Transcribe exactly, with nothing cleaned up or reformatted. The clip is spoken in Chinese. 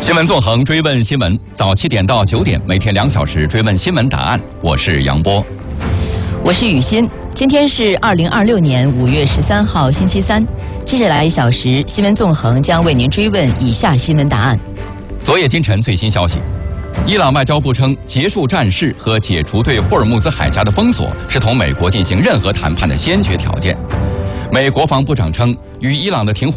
新闻纵横，追问新闻，早七点到九点，每天两小时追问新闻答案。我是杨波， 我是雨欣。今天是二零二六年五月十三号，星期三。接下来一小时，新闻纵横将为您追问以下新闻答案。 昨夜今晨最新消息，伊朗外交部称，结束战事和解除对霍尔木兹海峡的封锁是同美国进行任何谈判的先决条件。美国防部长称，与伊朗的停火